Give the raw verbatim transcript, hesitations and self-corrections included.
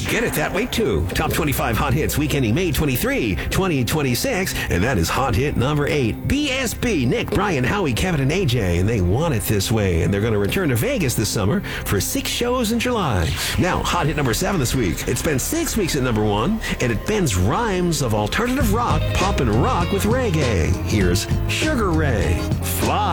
get it that way too. Top twenty-five Hot Hits weekending May twenty-third, twenty twenty-six, and that is Hot Hit number eight. B S B, Nick, Brian, Howie, Kevin, and A J, and they want it this way, and they're going to return to Vegas this summer for six shows in July. Now, Hot Hit number seven this week. It spent six weeks at number one, and it bends rhymes of alternative rock, pop, and rock with reggae. Here's Sugar Ray, Fly.